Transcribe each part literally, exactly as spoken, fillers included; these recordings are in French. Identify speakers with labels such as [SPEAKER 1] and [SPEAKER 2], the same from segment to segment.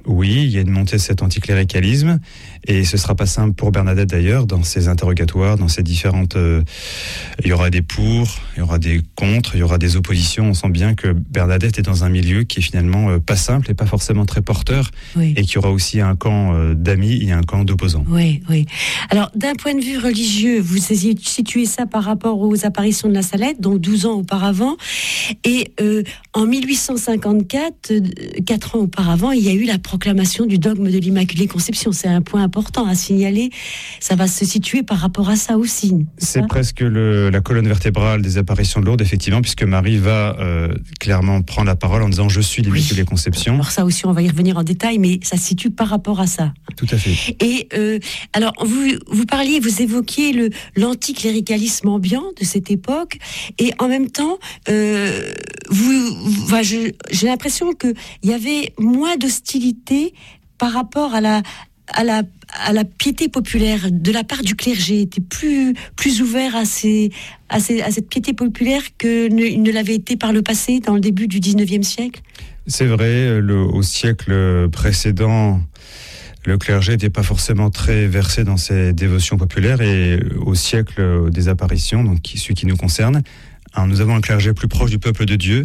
[SPEAKER 1] Oui, il y a une montée de cet anticléricalisme et ce sera pas simple pour Bernadette d'ailleurs dans ses interrogatoires, dans ses différentes... Euh, il y aura des pour, il y aura des contre, il y aura des oppositions. On sent bien que Bernadette est dans un milieu qui est finalement euh, pas simple et pas forcément très porteur oui. et qu'il y aura aussi un camp euh, d'amis et un camp d'opposants.
[SPEAKER 2] Oui, oui. Alors d'un point de vue religieux, vous situez ça par rapport aux apparitions de la Salette, donc douze ans auparavant, et euh, en mille huit cent cinquante-quatre, quatre ans auparavant, il y a eu la proclamation du dogme de l'Immaculée Conception. C'est un point important à signaler. Ça va se situer par rapport à ça aussi.
[SPEAKER 1] C'est ça presque le, la colonne vertébrale des apparitions de Lourdes, effectivement, puisque Marie va euh, clairement prendre la parole en disant « Je suis l'Immaculée oui. Conception ».
[SPEAKER 2] Alors ça aussi, on va y revenir en détail, mais ça se situe par rapport à ça.
[SPEAKER 1] Tout à fait.
[SPEAKER 2] Et euh, alors, vous, vous parliez, vous évoquiez le, l'anticléricalisme ambiant de cette époque, et en même temps, euh, vous, vous, enfin, je, j'ai l'impression qu'il y avait moins d'hostilité par rapport à la, à la, à la piété populaire de la part du clergé, était plus, plus ouvert à, ces, à, ces, à cette piété populaire qu'il ne, ne l'avait été par le passé, dans le début du dix-neuvième siècle.
[SPEAKER 1] C'est vrai, le, au siècle précédent, le clergé n'était pas forcément très versé dans ses dévotions populaires, et au siècle des apparitions, donc celui qui nous concerne, hein, nous avons un clergé plus proche du peuple de Dieu,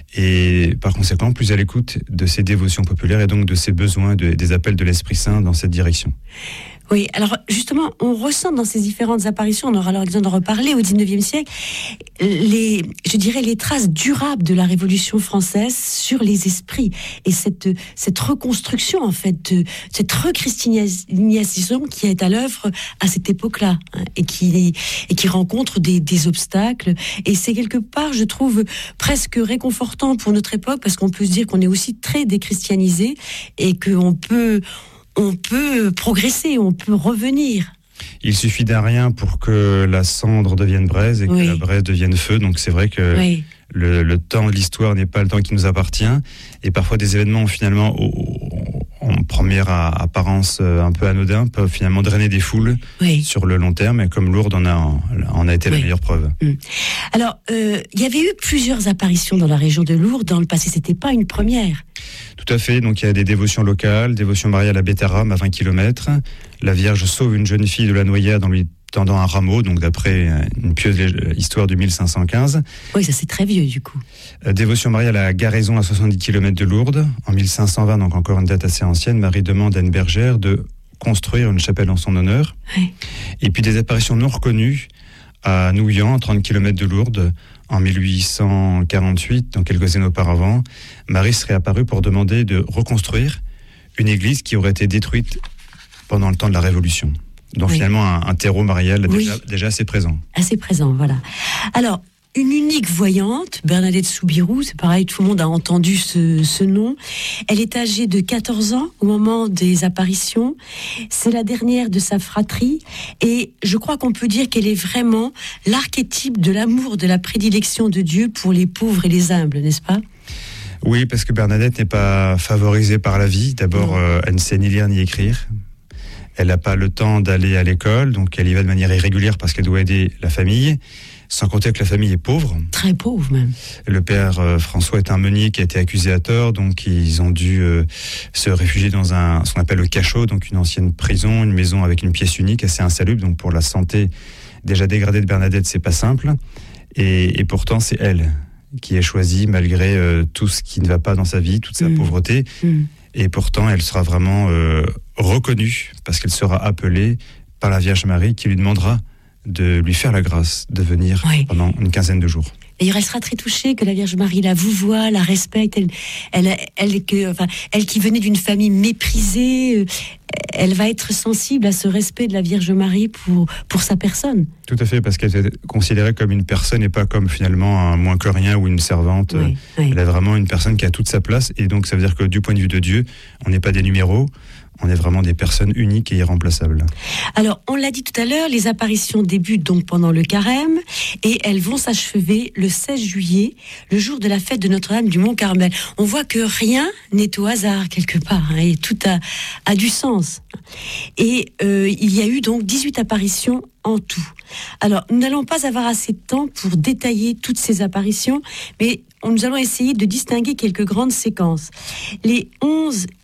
[SPEAKER 1] et par conséquent plus à l'écoute de ses dévotions populaires et donc de ses besoins, de, des appels de l'Esprit Saint dans cette direction.
[SPEAKER 2] Oui, alors justement, on ressent dans ces différentes apparitions, on aura l'occasion d'en reparler au dix-neuvième siècle, les, je dirais, les traces durables de la Révolution française sur les esprits. Et cette, cette reconstruction, en fait, de, cette rechristianisation qui est à l'œuvre à cette époque-là, hein, et, qui, et qui rencontre des, des obstacles. Et c'est quelque part, je trouve, presque réconfortant pour notre époque, parce qu'on peut se dire qu'on est aussi très déchristianisé et qu'on peut... on peut progresser, on peut revenir.
[SPEAKER 1] Il suffit d'un rien pour que la cendre devienne braise et que oui. la braise devienne feu. Donc c'est vrai que oui. le, le temps de l'histoire n'est pas le temps qui nous appartient. Et parfois des événements finalement en première apparence un peu anodins peuvent finalement drainer des foules oui. sur le long terme. Et comme Lourdes en a, en a été oui. la meilleure preuve.
[SPEAKER 2] Mmh. Alors, euh, il y avait eu plusieurs apparitions dans la région de Lourdes dans le passé. C'était pas une première.
[SPEAKER 1] Tout à fait, donc il y a des dévotions locales, dévotion mariale à Bétharram à vingt kilomètres. La Vierge sauve une jeune fille de la noyade en lui tendant un rameau, donc d'après une pieuse histoire de mille cinq cent quinze.
[SPEAKER 2] Oui, ça c'est très vieux du coup.
[SPEAKER 1] Euh, dévotion mariale à Garaison à soixante-dix kilomètres de Lourdes. En mille cinq cent vingt, donc encore une date assez ancienne, Marie demande à une bergère de construire une chapelle en son honneur. Oui. Et puis des apparitions non reconnues à Nouillan, à trente kilomètres de Lourdes, en mille huit cent quarante-huit, donc quelques années auparavant. Marie serait apparue pour demander de reconstruire une église qui aurait été détruite pendant le temps de la Révolution. Donc oui. finalement, un, un terreau marial oui. déjà, déjà assez présent.
[SPEAKER 2] Assez présent, voilà. Alors, une unique voyante, Bernadette Soubirous, c'est pareil, tout le monde a entendu ce, ce nom. Elle est âgée de quatorze ans au moment des apparitions. C'est la dernière de sa fratrie. Et je crois qu'on peut dire qu'elle est vraiment l'archétype de l'amour, de la prédilection de Dieu pour les pauvres et les humbles, n'est-ce pas ?
[SPEAKER 1] Oui, parce que Bernadette n'est pas favorisée par la vie. D'abord, euh, elle ne sait ni lire ni écrire. Elle n'a pas le temps d'aller à l'école, donc elle y va de manière irrégulière parce qu'elle doit aider la famille. Sans compter que la famille est pauvre.
[SPEAKER 2] Très pauvre même.
[SPEAKER 1] Le père euh, François est un meunier qui a été accusé à tort, donc ils ont dû euh, se réfugier dans un, ce qu'on appelle le cachot, donc une ancienne prison, une maison avec une pièce unique assez insalubre. Donc pour la santé déjà dégradée de Bernadette, c'est pas simple. Et, et pourtant, c'est elle qui est choisie malgré euh, tout ce qui ne va pas dans sa vie, toute sa mmh. pauvreté. Mmh. Et pourtant, elle sera vraiment euh, reconnue parce qu'elle sera appelée par la Vierge Marie qui lui demandera de lui faire la grâce de venir oui. pendant une quinzaine de jours.
[SPEAKER 2] D'ailleurs, elle sera très touchée que la Vierge Marie la vouvoie, la respecte. Elle, elle, elle, que, enfin, elle qui venait d'une famille méprisée, elle va être sensible à ce respect de la Vierge Marie pour, pour sa personne.
[SPEAKER 1] Tout à fait, parce qu'elle est considérée comme une personne et pas comme finalement un moins que rien ou une servante. Oui, oui. Elle est vraiment une personne qui a toute sa place. Et donc, ça veut dire que du point de vue de Dieu, on n'est pas des numéros. On est vraiment des personnes uniques et irremplaçables.
[SPEAKER 2] Alors, on l'a dit tout à l'heure, les apparitions débutent donc pendant le carême et elles vont s'achever le seize juillet, le jour de la fête de Notre-Dame du Mont-Carmel. On voit que rien n'est au hasard quelque part, hein, et tout a, a du sens. Et euh, il y a eu donc dix-huit apparitions en tout. Alors, nous n'allons pas avoir assez de temps pour détailler toutes ces apparitions, mais nous allons essayer de distinguer quelques grandes séquences. Les onze